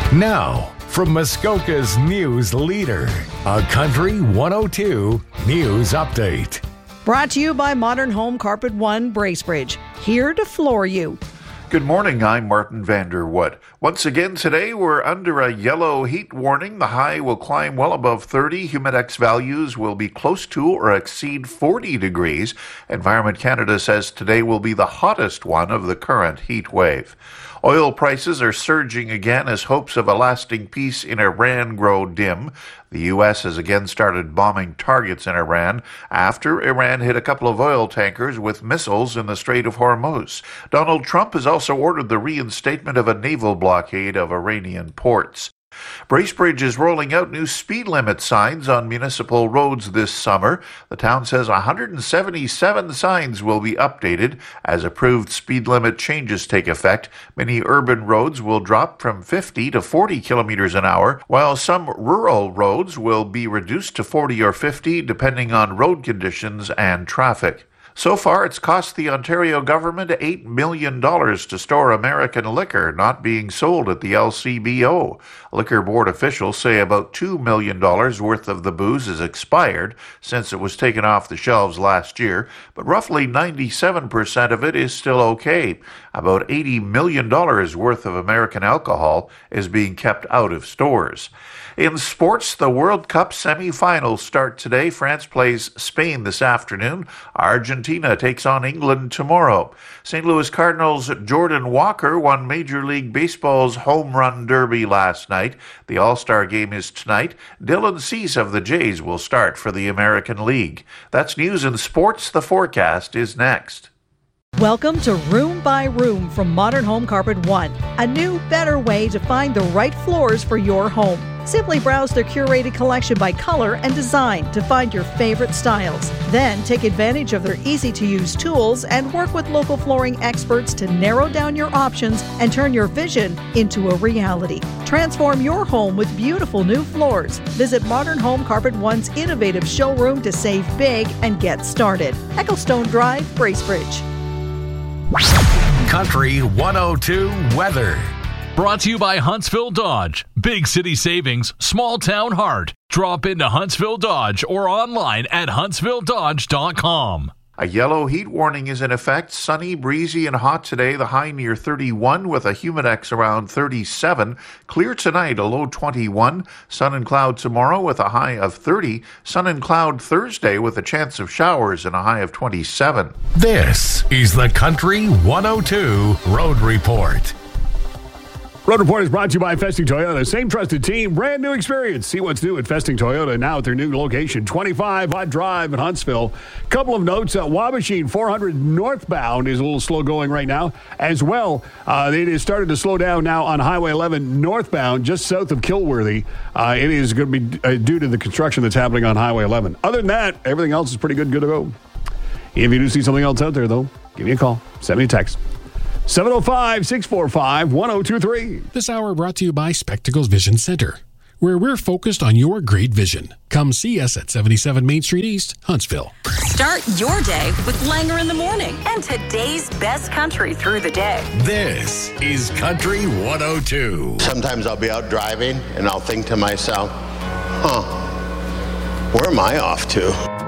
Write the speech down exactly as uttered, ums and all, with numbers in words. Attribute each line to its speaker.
Speaker 1: Now, from Muskoka's news leader, a Country one oh two News Update.
Speaker 2: Brought to you by Modern Home Carpet One, Bracebridge. Here to floor you.
Speaker 3: Good morning, I'm Martin Vanderwood. Once again today, we're under a yellow heat warning. The high will climb well above thirty. Humidex values will be close to or exceed forty degrees. Environment Canada says today will be the hottest one of the current heat wave. Oil prices are surging again as hopes of a lasting peace in Iran grow dim. The U S has again started bombing targets in Iran after Iran hit a couple of oil tankers with missiles in the Strait of Hormuz. Donald Trump has also ordered the reinstatement of a naval blockade of Iranian ports. Bracebridge is rolling out new speed limit signs on municipal roads this summer. The town says one hundred seventy-seven signs will be updated as approved speed limit changes take effect. Many urban roads will drop from fifty to forty kilometers an hour, while some rural roads will be reduced to forty or fifty depending on road conditions and traffic. So far, it's cost the Ontario government eight million dollars to store American liquor not being sold at the L C B O. Liquor board officials say about two million dollars worth of the booze is expired since it was taken off the shelves last year, but roughly ninety-seven percent of it is still okay. About eighty million dollars worth of American alcohol is being kept out of stores. In sports, the World Cup semifinals start today. France plays Spain this afternoon. Argentina takes on England tomorrow. Saint Louis Cardinals' Jordan Walker won Major League Baseball's home run derby last night. The All-Star game is tonight. Dylan Cease of the Jays will start for the American League. That's news in sports. The forecast is next.
Speaker 2: Welcome to Room by Room from Modern Home Carpet One, a new, better way to find the right floors for your home. Simply browse their curated collection by color and design to find your favorite styles. Then take advantage of their easy-to-use tools and work with local flooring experts to narrow down your options and turn your vision into a reality. Transform your home with beautiful new floors. Visit Modern Home Carpet One's innovative showroom to save big and get started. Ecclestone Drive, Bracebridge.
Speaker 1: Country one oh two weather.
Speaker 4: Brought to you by Huntsville Dodge. Big city savings, small town heart. Drop into Huntsville Dodge or online at huntsville dodge dot com.
Speaker 3: A yellow heat warning is in effect. Sunny, breezy, and hot today. The high near thirty-one with a humidex around thirty-seven. Clear tonight, a low twenty-one. Sun and cloud tomorrow with a high of thirty. Sun and cloud Thursday with a chance of showers and a high of twenty-seven.
Speaker 1: This is the Country one oh two Road Report.
Speaker 5: Road Report is brought to you by Festing Toyota. Same trusted team, brand new experience. See what's new at Festing Toyota now at their new location, twenty-five Hot Drive in Huntsville. Couple of notes, uh, Wabashine four hundred northbound is a little slow going right now. As well, uh, it has started to slow down now on Highway eleven northbound, just south of Kilworthy. Uh, it is going to be uh, due to the construction that's happening on Highway eleven. Other than that, everything else is pretty good, good to go. If you do see something else out there, though, give me a call. Send me a text. seven oh five, six four five, one oh two three.
Speaker 6: This hour brought to you by Spectacles Vision Center, where we're focused on your great vision. Come see us at seventy-seven Main Street East, Huntsville.
Speaker 7: Start your day with Langer in the Morning and today's best country through the day.
Speaker 1: This is Country one oh two.
Speaker 8: Sometimes I'll be out driving and I'll think to myself, huh, where am I off to?